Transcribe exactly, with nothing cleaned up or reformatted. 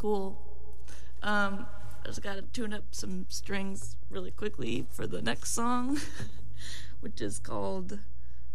cool. Um, I just got to tune up some strings really quickly for the next song, which is called